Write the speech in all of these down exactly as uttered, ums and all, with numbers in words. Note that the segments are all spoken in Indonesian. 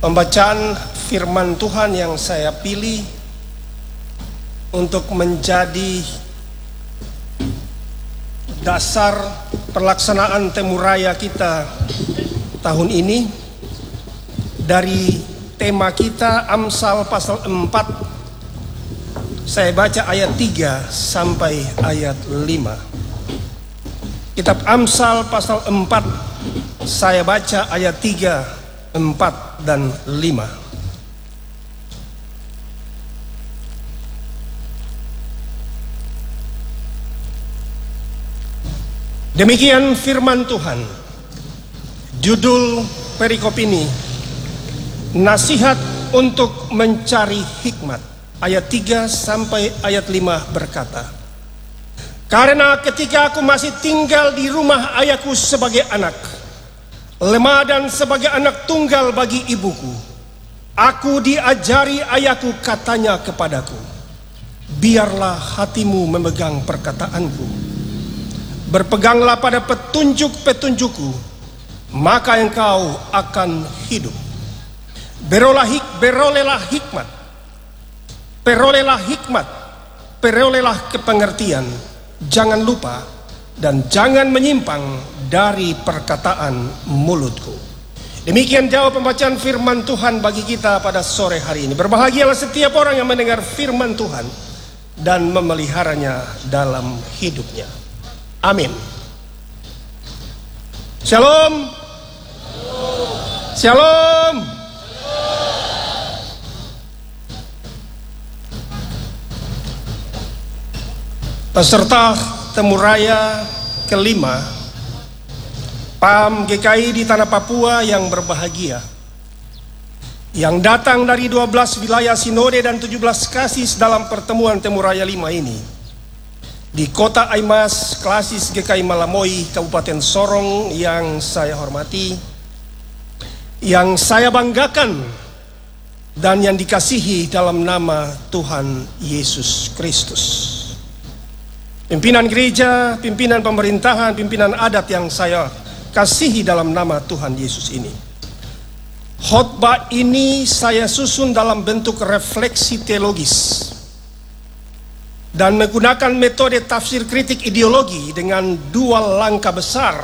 Pembacaan firman Tuhan yang saya pilih untuk menjadi dasar pelaksanaan Temuraya kita tahun ini dari tema kita Amsal pasal empat. Saya baca ayat tiga sampai ayat lima. Kitab Amsal pasal empat, saya baca ayat tiga, empat, dan lima. Demikian firman Tuhan. Judul perikop ini, nasihat untuk mencari hikmat. Ayat tiga sampai ayat lima berkata, karena ketika aku masih tinggal di rumah ayahku sebagai anak, lemah dan sebagai anak tunggal bagi ibuku, aku diajari ayahku katanya kepadaku, biarlah hatimu memegang perkataanku, berpeganglah pada petunjuk-petunjukku, maka engkau akan hidup. Berolah hik, berolehlah hikmat, perolehlah hikmat, perolehlah kepengertian, jangan lupa dan jangan menyimpang dari perkataan mulutku. Demikian jawab pembacaan firman Tuhan bagi kita pada sore hari ini. Berbahagialah setiap orang yang mendengar firman Tuhan dan memeliharanya dalam hidupnya. Amin. Shalom. Shalom. Peserta Temuraya kelima P A M G K I di Tanah Papua yang berbahagia, yang datang dari dua belas wilayah sinode dan tujuh belas kasis dalam pertemuan Temuraya lima ini di kota Aimas, Klasis G K I Malamoi, Kabupaten Sorong, yang saya hormati, yang saya banggakan, dan yang dikasihi dalam nama Tuhan Yesus Kristus. Pimpinan gereja, pimpinan pemerintahan, pimpinan adat yang saya kasihi dalam nama Tuhan Yesus ini. Khotbah ini saya susun dalam bentuk refleksi teologis dan menggunakan metode tafsir kritik ideologi dengan dua langkah besar,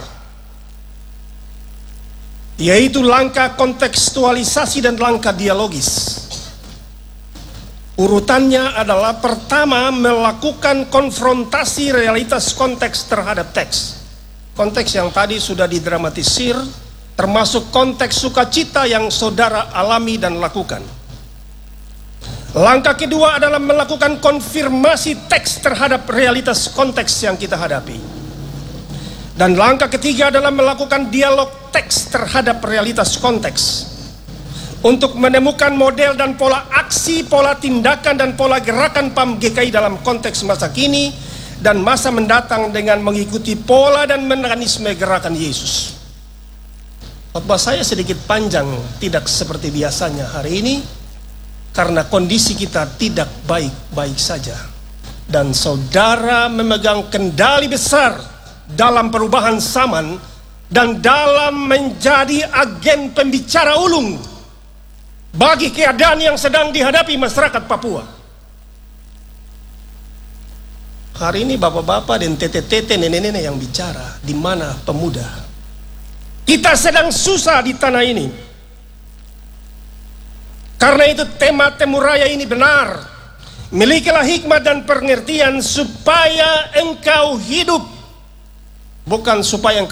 yaitu langkah kontekstualisasi dan langkah dialogis. Urutannya adalah pertama, melakukan konfrontasi realitas konteks terhadap teks. Konteks yang tadi sudah didramatisir, termasuk konteks sukacita yang saudara alami dan lakukan. Langkah kedua adalah melakukan konfirmasi teks terhadap realitas konteks yang kita hadapi. Dan langkah ketiga adalah melakukan dialog teks terhadap realitas konteks, untuk menemukan model dan pola aksi, pola tindakan, dan pola gerakan P A M G K I dalam konteks masa kini dan masa mendatang dengan mengikuti pola dan mekanisme gerakan Yesus. Khotbah saya sedikit panjang, tidak seperti biasanya hari ini, karena kondisi kita tidak baik-baik saja. Dan saudara memegang kendali besar dalam perubahan zaman dan dalam menjadi agen pembicara ulung bagi keadaan yang sedang dihadapi masyarakat Papua. Hari ini bapak-bapak dan tete-tete, nenek-nenek yang bicara, di mana pemuda? Kita sedang susah di tanah ini. Karena itu tema Temuraya ini benar. Milikilah hikmat dan pengertian supaya engkau hidup, bukan supaya engkau